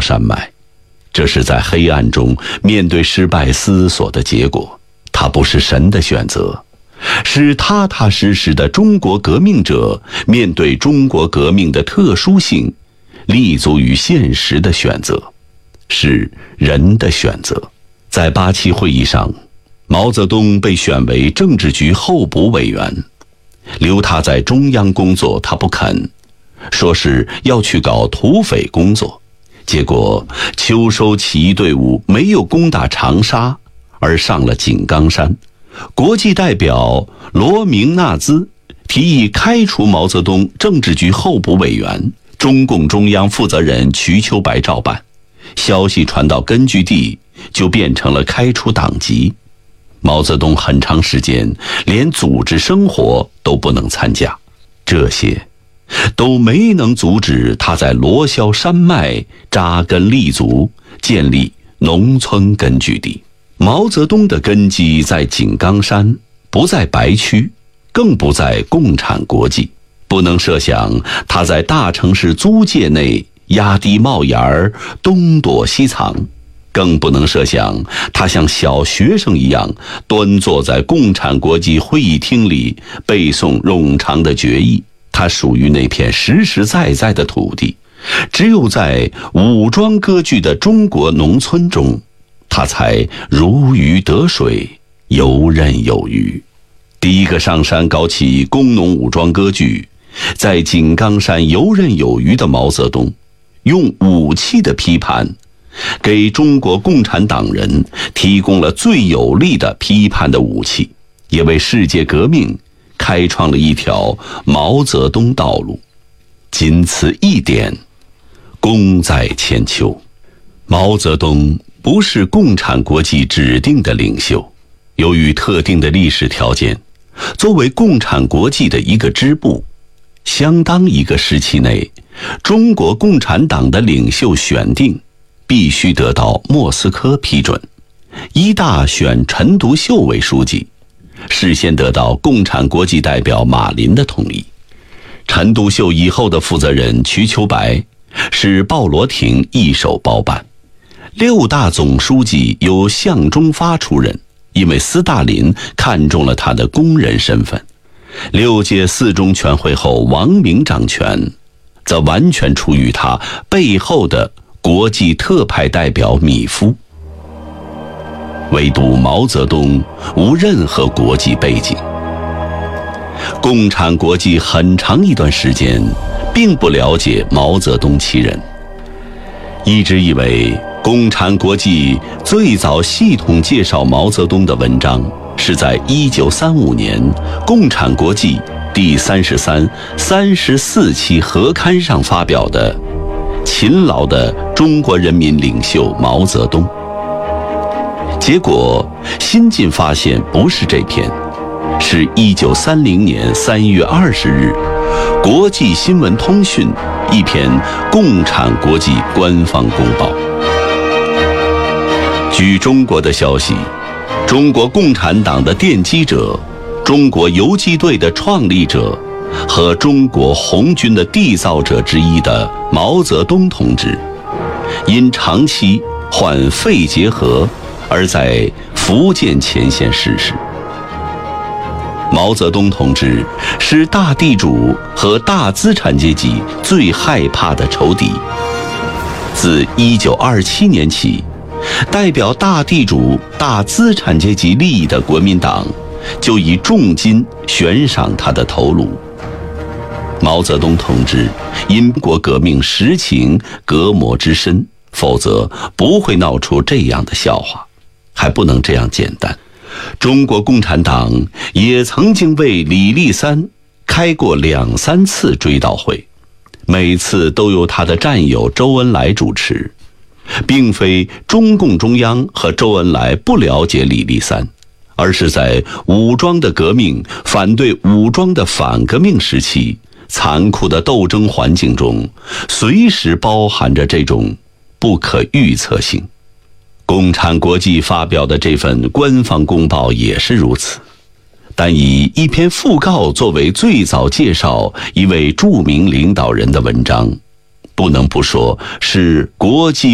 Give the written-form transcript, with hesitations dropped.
山脉。这是在黑暗中面对失败思索的结果，它不是神的选择，是踏踏实实的中国革命者面对中国革命的特殊性，立足于现实的选择，是人的选择。在87会议上，毛泽东被选为政治局候补委员，留他在中央工作他不肯，说是要去搞土匪工作。结果秋收起义队伍没有攻打长沙，而上了井冈山。国际代表罗明纳兹提议开除毛泽东政治局候补委员，中共中央负责人瞿秋白照办。消息传到根据地，就变成了开除党籍。毛泽东很长时间连组织生活都不能参加，这些都没能阻止他在罗霄山脉扎根立足，建立农村根据地。毛泽东的根基在井冈山，不在白区，更不在共产国际。不能设想他在大城市租界内压低帽檐儿，东躲西藏，更不能设想他像小学生一样端坐在共产国际会议厅里背诵冗长的决议。他属于那片实实在在的土地，只有在武装割据的中国农村中，他才如鱼得水，游刃有余。第一个上山搞起工农武装割据，在井冈山游刃有余的毛泽东，用武器的批判给中国共产党人提供了最有力的批判的武器，也为世界革命开创了一条毛泽东道路。仅此一点，功在千秋。毛泽东不是共产国际指定的领袖，由于特定的历史条件，作为共产国际的一个支部，相当一个时期内，中国共产党的领袖选定必须得到莫斯科批准。一大选陈独秀为书记，事先得到共产国际代表马林的同意。陈独秀以后的负责人瞿秋白是鲍罗廷一手包办。六大总书记由向忠发出任，因为斯大林看中了他的工人身份。六届四中全会后，王明掌权，则完全出于他背后的国际特派代表米夫。唯独毛泽东无任何国际背景，共产国际很长一段时间并不了解毛泽东其人，一直以为共产国际最早系统介绍毛泽东的文章是在1935年共产国际第33、34期合刊上发表的《勤劳的中国人民领袖毛泽东》。结果新近发现不是这篇，是1930年3月20日国际新闻通讯一篇共产国际官方公报。据中国的消息，中国共产党的奠基者、中国游击队的创立者和中国红军的缔造者之一的毛泽东同志，因长期患肺结核而在福建前线逝世。毛泽东同志是大地主和大资产阶级最害怕的仇敌。自1927年起，代表大地主、大资产阶级利益的国民党就以重金悬赏他的头颅。毛泽东同志因国革命实情隔膜之深，否则不会闹出这样的笑话。还不能这样简单，中国共产党也曾经为李立三开过2、3次追悼会，每次都由他的战友周恩来主持。并非中共中央和周恩来不了解李立三，而是在武装的革命反对武装的反革命时期，残酷的斗争环境中随时包含着这种不可预测性。共产国际发表的这份官方公报也是如此，但以一篇讣告作为最早介绍一位著名领导人的文章，不能不说是国际